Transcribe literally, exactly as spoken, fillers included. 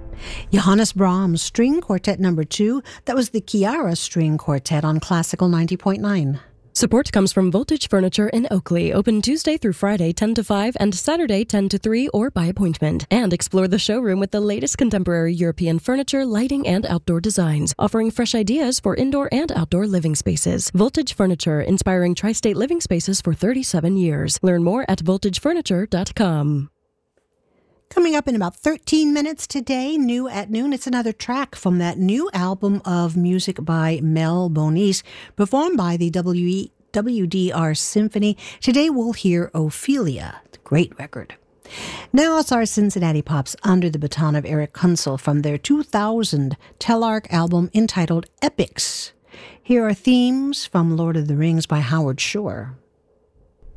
Johannes Brahms String Quartet Number two. That was the Chiara String Quartet on Classical ninety point nine. Support comes from Voltage Furniture in Oakley, open Tuesday through Friday ten to five and Saturday ten to three or by appointment. And explore the showroom with the latest contemporary European furniture, lighting, and outdoor designs, offering fresh ideas for indoor and outdoor living spaces. Voltage Furniture, inspiring tri-state living spaces for thirty-seven years. Learn more at voltage furniture dot com. Coming up in about thirteen minutes today, New at Noon, it's another track from that new album of music by Mel Bonis, performed by the W D R Symphony. Today we'll hear Ophelia, the great record. Now it's our Cincinnati Pops under the baton of Eric Kunsel from their two thousand Telarc album entitled Epics. Here are themes from Lord of the Rings by Howard Shore.